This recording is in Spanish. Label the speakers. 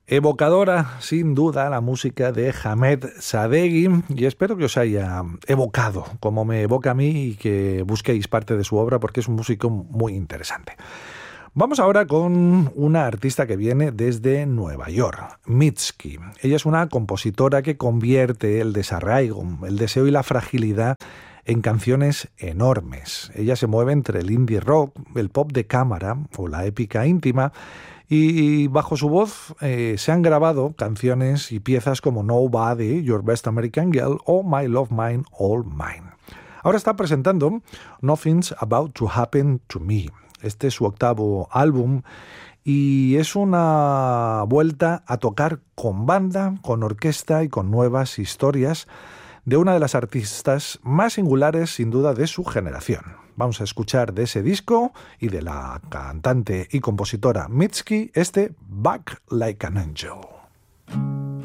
Speaker 1: Evocadora, sin duda, la música de Hamed Sadeghi, y espero que os haya evocado, como me evoca a mí, y que busquéis parte de su obra porque es un músico muy interesante. Vamos ahora con una artista que viene desde Nueva York, Mitski. Ella es una compositora que convierte el desarraigo, el deseo y la fragilidad en canciones enormes. Ella se mueve entre el indie rock, el pop de cámara o la épica íntima, y bajo su voz se han grabado canciones y piezas como Nobody, Your Best American Girl o My Love Mine, All Mine. Ahora está presentando Nothing's About to Happen to Me. Este es su octavo álbum y es una vuelta a tocar con banda, con orquesta y con nuevas historias de una de las artistas más singulares, sin duda, de su generación. Vamos a escuchar de ese disco y de la cantante y compositora Mitski Back Like an Angel.